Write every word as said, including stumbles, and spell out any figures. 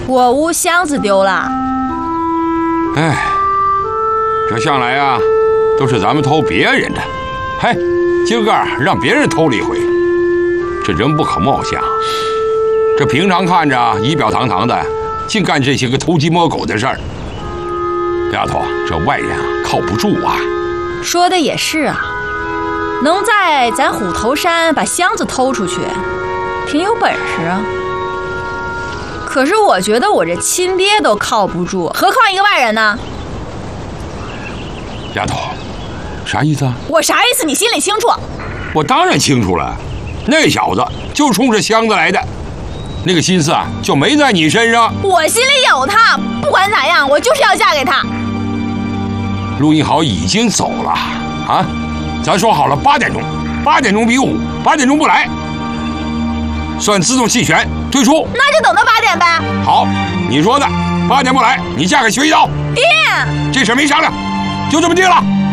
我屋箱子丢了。 哎，这向来啊，都是咱们偷别人的，嘿，今个让别人偷了一回，这人不可貌相。这平常看着仪表堂堂的，竟干这些个偷鸡摸狗的事儿。丫头，这外人啊靠不住啊。 说的也是啊，能在咱虎头山把箱子偷出去，挺有本事啊。可是我觉得我这亲爹都靠不住，何况一个外人呢？ 丫头，啥意思啊？ 我啥意思你心里清楚。 我当然清楚了，那小子就冲着箱子来的，那个心思啊就没在你身上。 我心里有他，不管咋样，我就是要嫁给他。 陆英豪已经走了啊，咱说好了八点钟，八点钟比武，八点钟不来，算自动弃权退出。 那就等到八点呗。 好，你说的，八点不来，你嫁给薛一刀。 爹， 这事没商量，就这么定了。